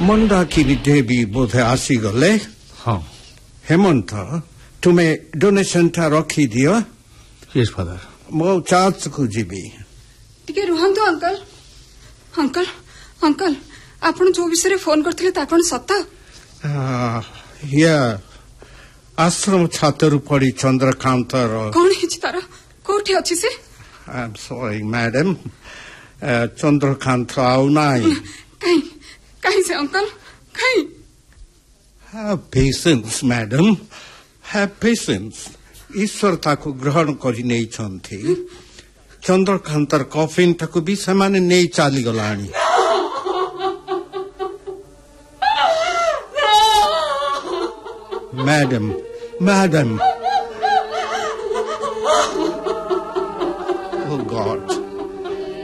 मंदाकिनी देवी बोधे आसीगले हाँ हेमंत तुम्हें डोनेशन टा रखी दियो यस फादर मो चर्च को जीवी टिके रुहंतु अंकल अंकल अंकल आपण जो विषय फोन करथिले ता कोन सत्ता या आश्रम छात्र पड़ी चंद्रकांत कौन हिची तारा कोठी अछि से I am sorry madam Chandrakant आउ नाही कहीं कहीं से अंकल कहीं have patience madam have patience ईश्वर ताको ग्रहण करि नै छन्थि चंद्रकांतर कॉफिन टाको भी समान नै चाली गलानी मैडम मैडम